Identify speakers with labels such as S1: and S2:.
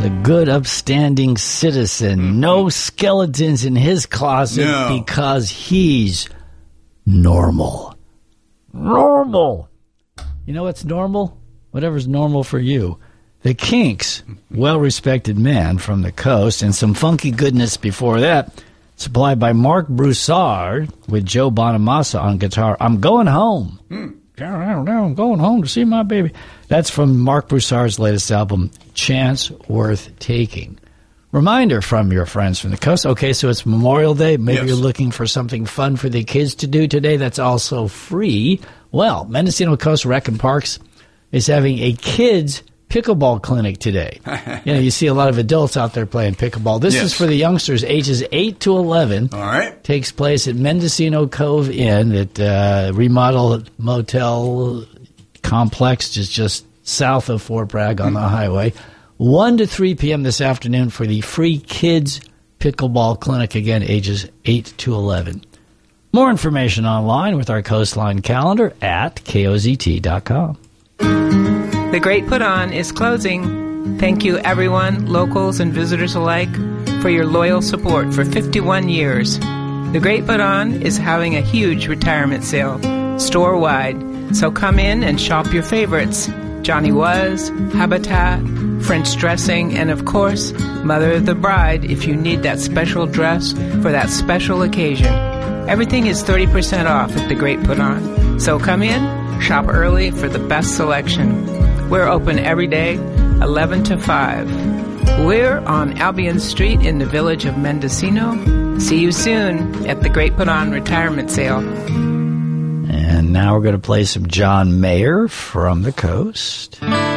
S1: the good, upstanding citizen. No skeletons in his closet because he's normal. Normal. You know what's normal? Whatever's normal for you. The Kinks, well-respected man from the coast, and some funky goodness before that, supplied by Mark Broussard with Joe Bonamassa on guitar. I'm going home. I'm going home to see my baby. That's from Mark Broussard's latest album, Chance Worth Taking. Reminder from your friends from the coast. Okay, so it's Memorial Day. Maybe you're looking for something fun for the kids to do today that's also free. Well, Mendocino Coast Rec and Parks is having a kids' pickleball clinic today. You see a lot of adults out there playing pickleball. This is for the youngsters ages 8 to 11.
S2: All right.
S1: Takes place at Mendocino Cove Inn at remodeled motel complex just south of Fort Bragg on the highway. 1 to 3 p.m. this afternoon for the free kids pickleball clinic, again, ages 8 to 11. More information online with our Coastline calendar at kozt.com.
S3: The Great Put On is closing. Thank you, everyone, locals and visitors alike, for your loyal support for 51 years. The Great Put On is having a huge retirement sale, store-wide, so come in and shop your favorites. Johnny Was, Habitat, French dressing, and of course, Mother of the Bride if you need that special dress for that special occasion. Everything is 30% off at The Great Put On. So come in, shop early for the best selection. We're open every day, 11 to 5. We're on Albion Street in the village of Mendocino. See you soon at The Great Put On Retirement Sale.
S1: And now we're going to play some John Mayer from the coast.